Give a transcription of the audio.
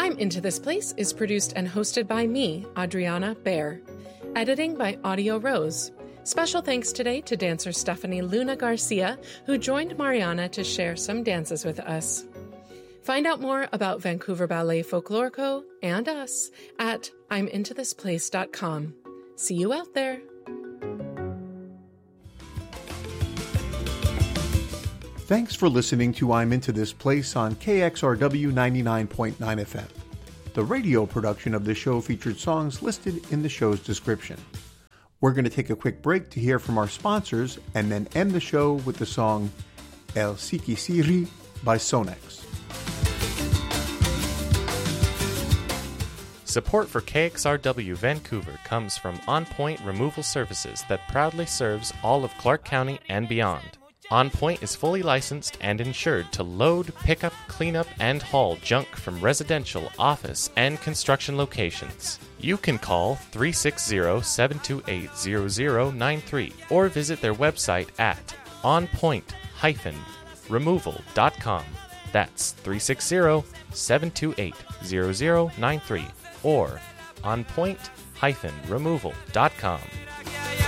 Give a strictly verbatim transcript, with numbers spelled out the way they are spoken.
I'm Into This Place is produced and hosted by me, Adriana Baer. Editing by Audio Rose. Special thanks today to dancer Stephanie Luna Garcia, who joined Mariana to share some dances with us. Find out more about Vancouver Ballet Folklorico and us at I'm into this place dot com. See you out there. Thanks for listening to I'm Into This Place on K X R W ninety-nine point nine F M. The radio production of the show featured songs listed in the show's description. We're going to take a quick break to hear from our sponsors and then end the show with the song El Sikisiri by Sonex. Support for K X R W Vancouver comes from On Point Removal Services that proudly serves all of Clark County and beyond. On Point is fully licensed and insured to load, pick up, clean up, and haul junk from residential, office, and construction locations. You can call three six zero, seven two eight, zero zero nine three or visit their website at on point dash removal dot com. That's three six zero, seven two eight, zero zero nine three or on point dash removal dot com.